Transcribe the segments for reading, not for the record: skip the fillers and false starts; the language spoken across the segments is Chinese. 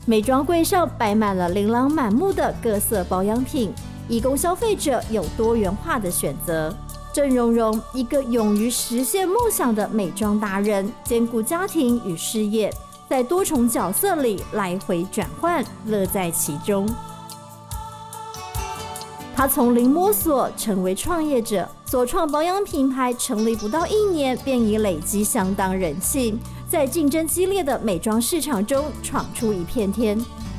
美妆柜上摆满了琳琅满目的各色保养品，以供消费者有多元化的选择。郑蓉蓉，一个勇于实现梦想的美妆达人，兼顾家庭与事业，在多重角色里来回转换，乐在其中。她从零摸索成为创业者，所创保养品牌成立不到1年，便已累积相当人气，在竞争激烈的美妆市场中闯出一片天。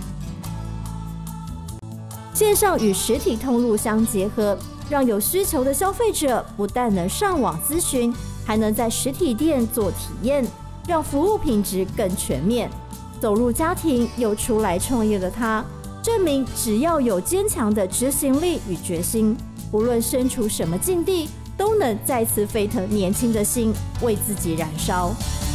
线上与实体通路相结合，让有需求的消费者不但能上网咨询，还能在实体店做体验，让服务品质更全面。走入家庭又出来创业的她，证明只要有坚强的执行力与决心，无论身处什么境地，都能再次沸腾年轻的心，为自己燃烧。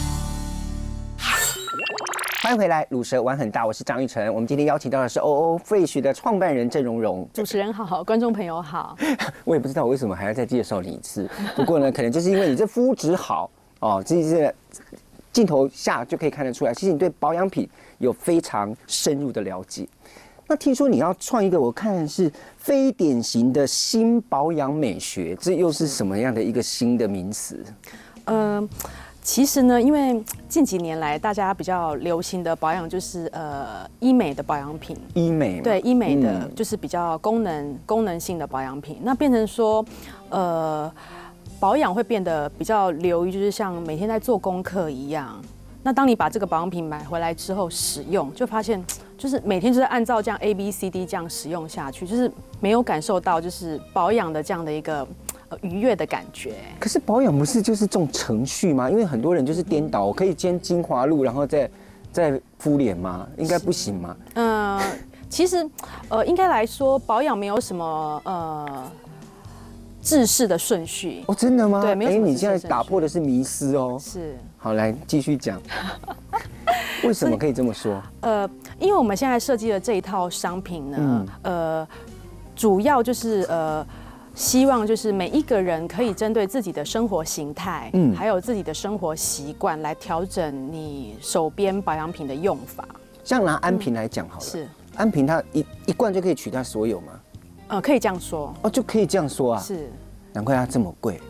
欢迎回来，乳蛇玩很大，我是张玉成。我们今天邀请到的是 OO Fresh 的创办人郑蓉蓉。 主持人好，观众朋友好。 我也不知道为什么还要再介绍你一次，不过呢，可能就是因为你这肤质好哦，这是镜头下就可以看得出来，其实你对保养品有非常深入的了解。那听说你要创一个，我看是非典型的新保养美学，这又是什么样的一个新的名词？ 其实呢，因为近几年来大家比较流行的保养就是医美的保养品， 医美对医美的就是比较功能性的保养品，那变成说保养会变得比较流于就是像每天在做功课一样。那当你把这个保养品买回来之后使用，就发现就是每天就是按照这样 ABCD 这样使用下去，就是没有感受到就是保养的这样的一个愉悦的感觉。 可是保养不是就是这种程序吗？因为很多人就是颠倒，我可以先精华露，然后再敷脸吗？应该不行吗？ 其实应该来说，保养没有什么制式的顺序。 哦，真的吗？ 对，没有什么制式的顺序。 你现在打破的是迷思哦。 是。 好，来继续讲。为什么可以这么说？ 因为我们现在设计的这一套商品呢，主要就是希望就是每一个人可以针对自己的生活形态，还有自己的生活习惯来调整你手边保养品的用法。 像拿安瓶来讲好了， 是安瓶它一罐就可以取代所有吗？ 可以这样说。 哦，就可以这样说啊？ 是， 难怪它这么贵。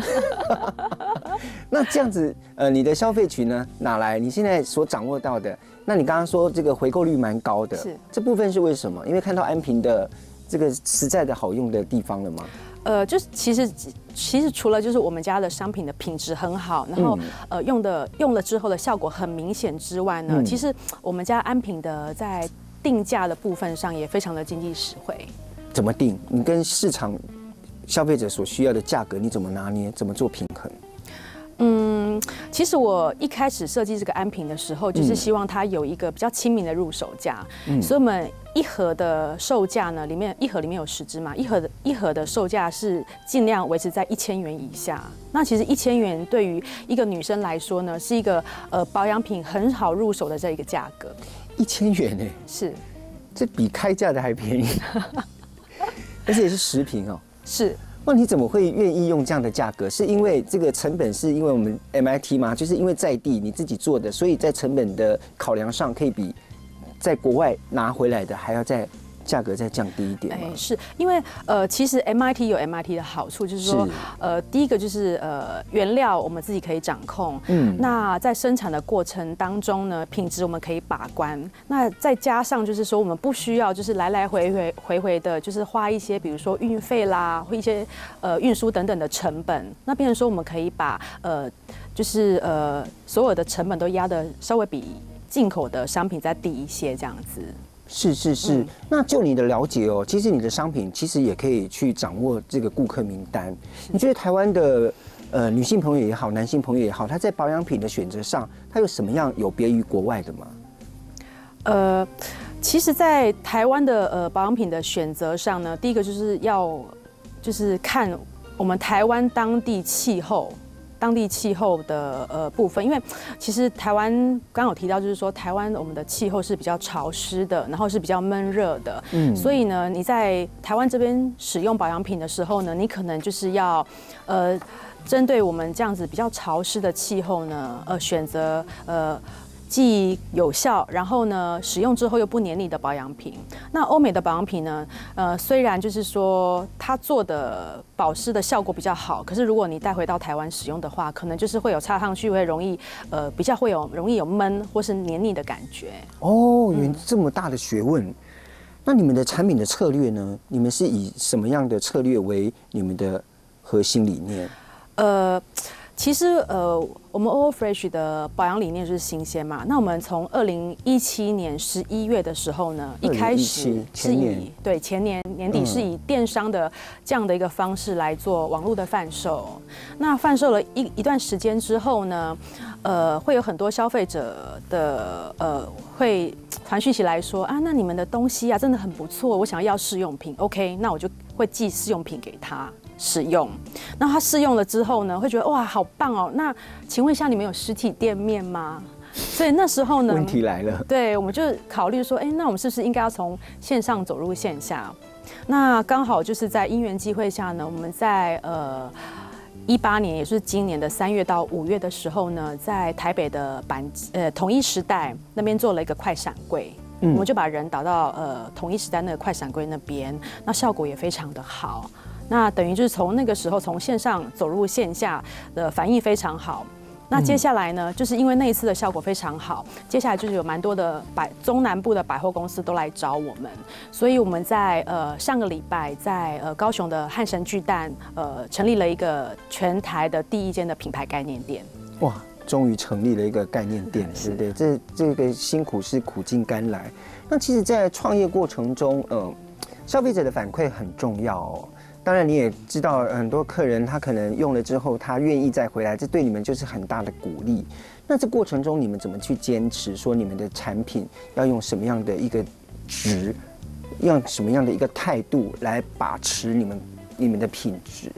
那这样子，你的消费群呢哪来？你现在所掌握到的，那你刚刚说这个回购率蛮高的， 是这部分是为什么？因为看到安瓶的这个实在的好用的地方了吗？ 就是其实除了就是我们家的商品的品质很好，然后用了之后的效果很明显之外呢，其实我们家安瓶的在定价的部分上也非常的经济实惠。 怎么定？你跟市场消费者所需要的价格，你怎么拿捏？怎么做平衡？ 其实我一开始设计这个安瓶的时候，就是希望它有一个比较亲民的入手价，所以我们一盒的售价呢，一盒里面有10支嘛，一盒的售价是尽量维持在1000元以下。那其实1000元对于一个女生来说呢，是一个保养品很好入手的这一个价格。 1000元哎， 是，这比开价的还便宜，而且也是10瓶哦。 是。 那你怎么会愿意用这样的价格？是因为这个成本是因为我们 MIT 吗？就是因为在地你自己做的，所以在成本的考量上可以比在国外拿回来的还要再价格再降低一点吗？ 是因为其实 MIT 有 MIT 的好处，就是说第一个就是原料我们自己可以掌控，那在生产的过程当中呢，品质我们可以把关，那再加上就是说我们不需要就是来回的，就是花一些比如说运费啦或一些运输等等的成本，那变成说我们可以把就是所有的成本都压得稍微比进口的商品再低一些这样子。 是，那就你的了解哦，其实你的商品其实也可以去掌握这个顾客名单。你觉得台湾的女性朋友也好，男性朋友也好，他在保养品的选择上，他有什么样有别于国外的吗？ 其实，在台湾的保养品的选择上呢，第一个就是要看我们台湾当地气候的部分，因为其实台湾刚有提到，就是说台湾我们的气候是比较潮湿的，然后是比较闷热的，所以呢，你在台湾这边使用保养品的时候呢，你可能就是要针对我们这样子比较潮湿的气候呢，选择既有效，然后呢，使用之后又不黏腻的保养品。那欧美的保养品呢，虽然就是说它做的保湿的效果比较好，可是如果你带回到台湾使用的话，可能就是会有擦上去会容易，比较会容易有闷或是黏腻的感觉。 哦，原来这么大的学问。那你们的产品的策略呢？你们是以什么样的策略为你们的核心理念？ 其实我们 OO Fresh 的保养理念就是新鲜嘛。那我们从2017年11月的时候呢，一开始是以前年年底是以电商的这样的一个方式来做网络的贩售。那贩售了一段时间之后呢，会有很多消费者的会传讯息来说啊，那你们的东西啊真的很不错，我想要试用品。OK， 那我就会寄试用品给他使用。那他试用了之后呢，会觉得哇好棒哦。那请问一下，你们有实体店面吗？所以那时候呢， 问题来了。对， 我们就考虑说，那我们是不是应该要从线上走入线下？那刚好就是在因缘际会下呢，我们在18年，也就是今年的3月到5月的时候呢，在台北的统一时代那边做了一个快闪柜。我们就把人导到统一时代那个快闪柜那边，那效果也非常的好。那等于就是从那个时候从线上走入线下的反应非常好。那接下来呢，就是因为那一次的效果非常好，接下来就是有蛮多的中南部的百货公司都来找我们，所以我们在上个礼拜在高雄的汉神巨蛋成立了一个全台的第一间的品牌概念店。哇！ 终于成立了一个概念店，对不对？这个辛苦是苦尽甘来。那其实，在创业过程中，消费者的反馈很重要哦。当然，你也知道，很多客人他可能用了之后，他愿意再回来，这对你们就是很大的鼓励。那这过程中，你们怎么去坚持说你们的产品要用什么样的一个值，用什么样的一个态度来把持你们的品质？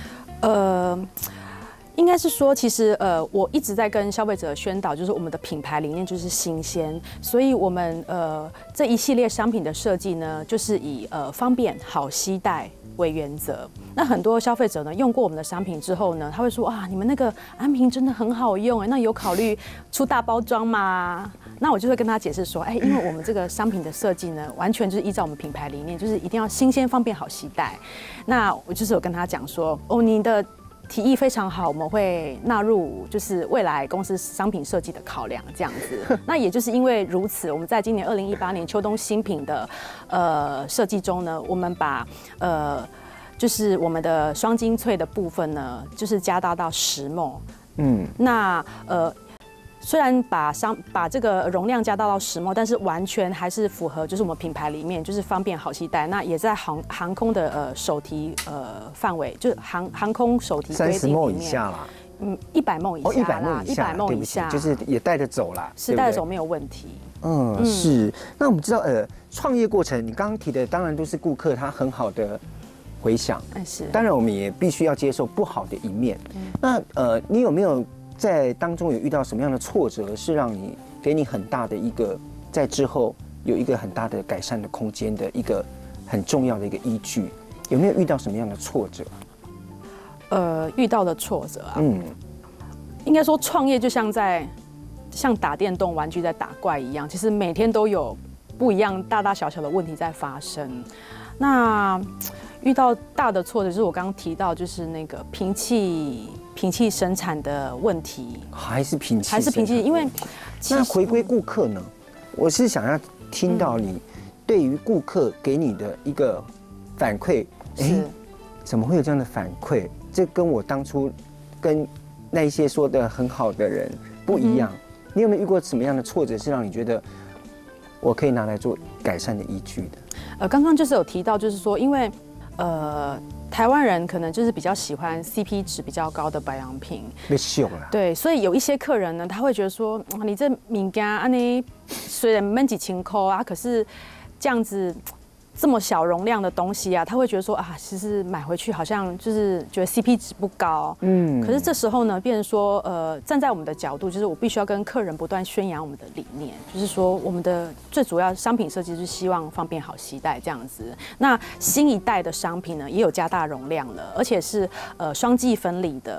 应该是说，其实我一直在跟消费者宣导，就是我们的品牌理念就是新鲜，所以我们这一系列商品的设计呢，就是以方便好携带为原则。那很多消费者呢用过我们的商品之后呢，他会说啊，你们那个安瓶真的很好用哎，那有考虑出大包装吗？那我就会跟他解释说，因为我们这个商品的设计呢，完全就是依照我们品牌理念，就是一定要新鲜、方便、好携带。那我就是有跟他讲说，哦，你的提议非常好，我们会纳入就是未来公司商品设计的考量，这样子。那也就是因为如此，我们在今年2018年秋冬新品的设计中呢，我们把就是我们的双精粹的部分呢，就是加大到10ml。那虽然把这个容量加大到10ml，但是完全还是符合就是我们品牌里面就是方便好携带，那也在航空的手提范围，就是航空手提规定 30ml 以下啦 ，100ml以下啦，100ml以下， 就是也带得走啦， 是带得走没有问题。 是。那我们知道创业过程，你刚刚提的当然都是顾客他很好的回响， 是。 当然我们也必须要接受不好的一面。那你有没有在当中有遇到什么样的挫折，是让你给你很大的一个在之后有一个很大的改善的空间的一个很重要的一个依据？有没有遇到什么样的挫折？ 遇到的挫折啊，应该说创业就像打电动玩具在打怪一样，其实每天都有不一样大大小小的问题在发生。那遇到大的挫折就是我刚刚提到，就是那个瓶器生产的问题， 还是瓶器， 因为那回归顾客呢？我是想要听到你对于顾客给你的一个反馈，怎么会有这样的反馈？这跟我当初跟那一些说的很好的人不一样。你有没有遇过什么样的挫折，是让你觉得我可以拿来做改善的依据的？ 刚刚就是有提到，就是说，因为台湾人可能就是比较喜欢 CP 值比较高的保养品， 被秀了。 对，所以有一些客人呢，他会觉得说，你这物件安尼虽然闷几千块啊，可是这样子这么小容量的东西啊，他会觉得说啊，其实买回去好像就是觉得 CP 值不高。可是这时候呢，变成说，站在我们的角度，就是我必须要跟客人不断宣扬我们的理念，就是说我们的最主要商品设计是希望方便好携带这样子。那新一代的商品呢，也有加大容量了，而且是双剂分离的。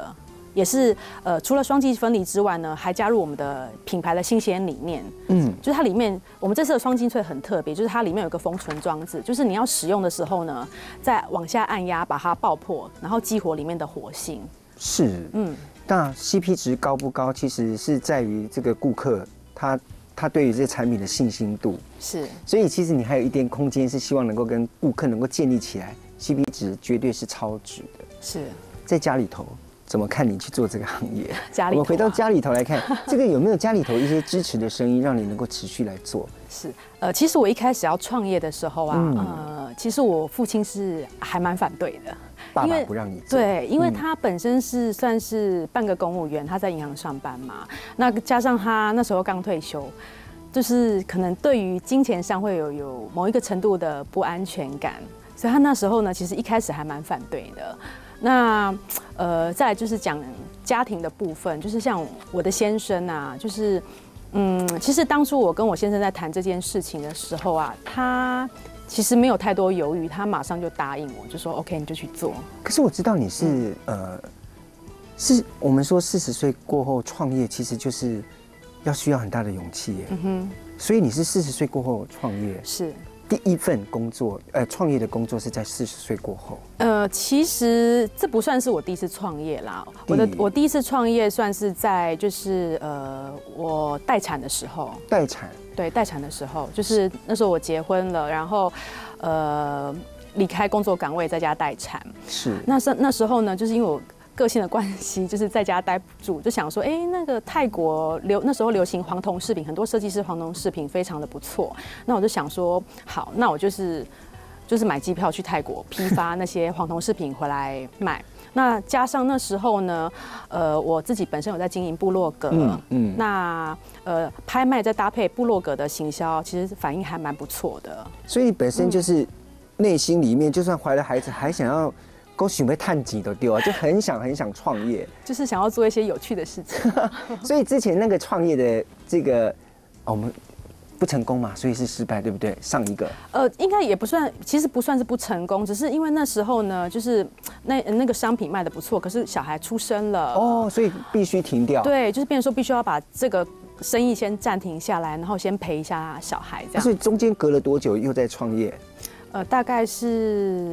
也是除了双剂分离之外呢，还加入我们的品牌的新鲜理念。就是它里面我们这次的双精粹很特别，就是它里面有个封存装置，就是你要使用的时候呢，再往下按压把它爆破，然后激活里面的活性。 是，那 CP 值高不高，其实是在于这个顾客他对于这个产品的信心度。 是， 所以其实你还有一点空间，是希望能够跟顾客能够建立起来 CP 值，绝对是超值的。 是在家里头。怎么看你去做这个行业？ 家里头、 我们回到家里头来看，这个有没有家里头一些支持的声音，让你能够持续来做？ 是，其实我一开始要创业的时候啊，其实我父亲是还蛮反对的， 爸爸不让你做。 对，因为他本身是算是半个公务员，他在银行上班嘛，那加上他那时候刚退休，就是可能对于金钱上会有某一个程度的不安全感，所以他那时候呢，其实一开始还蛮反对的。那再来就是讲家庭的部分，就是像我的先生啊，就是其实当初我跟我先生在谈这件事情的时候啊，他其实没有太多犹豫，他马上就答应我，就说 OK， 你就去做。 可是我知道你是是我们说40岁过后创业，其实就是需要很大的勇气耶。所以你是40岁过后创业？ 是。 第一份工作，创业的工作是在40岁过后。 其实这不算是我第一次创业啦。我第一次创业算是在就是我待产的时候。待产。对，待产的时候，就是那时候我结婚了，然后离开工作岗位，在家待产。是。那时候呢，就是因为我个性的关系，就是在家待不住，就想说，那个泰国那时候流行黄铜饰品，很多设计师黄铜饰品非常的不错。那我就想说，好，那我就是买机票去泰国批发那些黄铜饰品回来卖。那加上那时候呢，我自己本身有在经营部落格，那拍卖再搭配部落格的行销，其实反应还蛮不错的。 所以你本身就是内心里面，就算怀了孩子，还想要。我想要探几都丢啊，就很想创业， 就是想要做一些有趣的事情。 所以之前那个创业的这个，我们不成功嘛，所以是失败，对不对？上一个应该也不算，其实不算是不成功，只是因为那时候呢，就是那个商品卖得不错，可是小孩出生了哦， 所以必须停掉。 对，就是变成说必须要把这个生意先暂停下来，然后先陪一下小孩这样。 所以中间隔了多久又在创业？ 大概是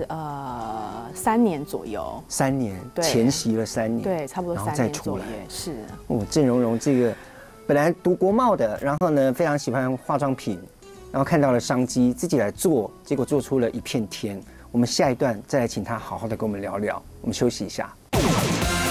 3年左右。3年， 对，前夕了3年， 对，差不多3年左右。是。 郑蓉蓉这个本来读国贸的，然后呢非常喜欢化妆品，然后看到了商机，自己来做，结果做出了一片天。我们下一段再来请她好好的跟我们聊聊。我们休息一下。